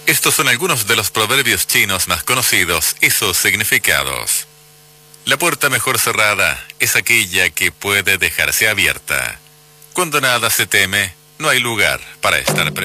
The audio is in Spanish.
Estos son algunos de los proverbios chinos más conocidos y sus significados. La puerta mejor cerrada es aquella que puede dejarse abierta. Cuando nada se teme, no hay lugar para estar preparado.